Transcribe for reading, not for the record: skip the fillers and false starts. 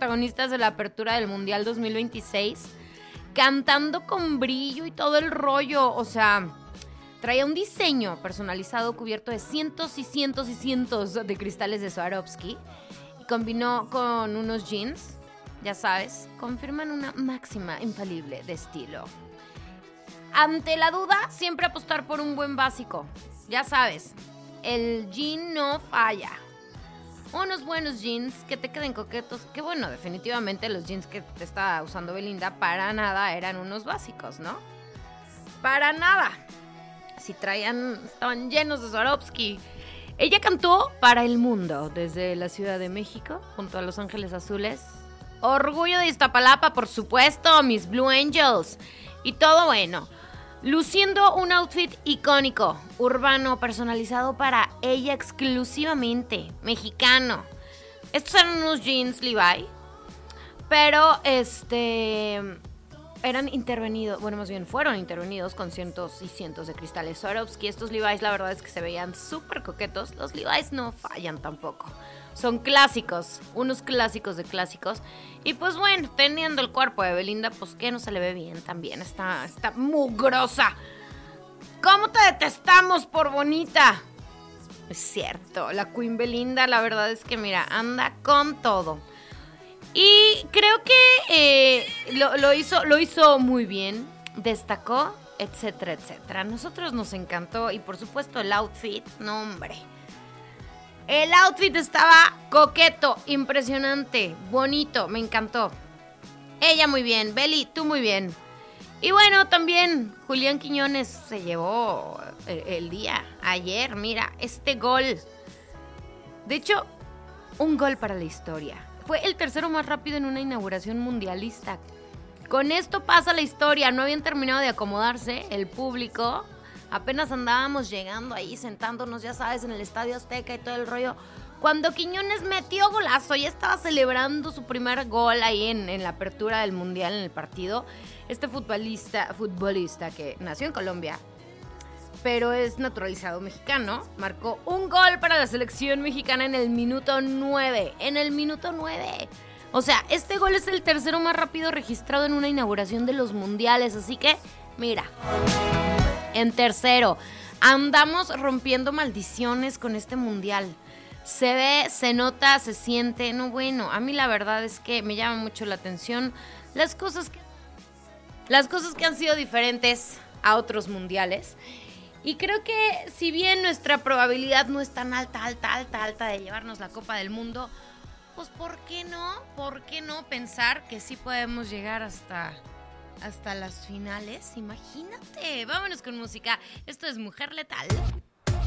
protagonistas de la apertura del Mundial 2026, cantando con brillo y todo el rollo. O sea, traía un diseño personalizado cubierto de cientos y cientos y cientos de cristales de Swarovski y combinó con unos jeans, ya sabes, confirman una máxima infalible de estilo. Ante la duda, siempre apostar por un buen básico. Ya sabes, el jean no falla. Unos buenos jeans que te queden coquetos. Que bueno, definitivamente los jeans que te estaba usando Belinda para nada eran unos básicos, ¿no? Para nada. Si estaban llenos de Swarovski. Ella cantó para el mundo desde la Ciudad de México junto a Los Ángeles Azules. Orgullo de Iztapalapa, por supuesto, mis Blue Angels. Y todo bueno. Luciendo un outfit icónico, urbano, personalizado para ella exclusivamente, mexicano. Estos eran unos jeans Levi, pero eran intervenidos, bueno, más bien fueron intervenidos con cientos y cientos de cristales Swarovski. Estos Levi's la verdad es que se veían súper coquetos. Los Levi's no fallan tampoco. Son clásicos, unos clásicos de clásicos. Y pues bueno, teniendo el cuerpo de Belinda, pues que no se le ve bien también. Está mugrosa. ¿Cómo te detestamos por bonita? Es cierto, la Queen Belinda la verdad es que mira, anda con todo. Y creo que lo hizo muy bien, destacó, etcétera, etcétera. A nosotros nos encantó y por supuesto el outfit, no hombre. El outfit estaba coqueto, impresionante, bonito, me encantó. Ella muy bien, Beli, tú muy bien. Y bueno, también Julián Quiñones se llevó el día, ayer, mira, este gol. De hecho, un gol para la historia. Fue el tercero más rápido en una inauguración mundialista. Con esto pasa la historia, no habían terminado de acomodarse el público. Apenas andábamos llegando ahí, sentándonos, ya sabes, en el Estadio Azteca y todo el rollo. Cuando Quiñones metió golazo, ya estaba celebrando su primer gol ahí en la apertura del Mundial, en el partido. Este futbolista que nació en Colombia, pero es naturalizado mexicano, marcó un gol para la selección mexicana en el minuto 9. En el minuto 9. O sea, este gol es el tercero más rápido registrado en una inauguración de los mundiales. Así que, mira, en tercero, andamos rompiendo maldiciones con este mundial. Se ve, se nota, se siente. No, bueno, a mí la verdad es que me llama mucho la atención las cosas que han sido diferentes a otros mundiales. Y creo que si bien nuestra probabilidad no es tan alta de llevarnos la Copa del Mundo, pues ¿por qué no? ¿Por qué no pensar que sí podemos llegar hasta las finales? Imagínate. Vámonos con música. Esto es Mujer Letal.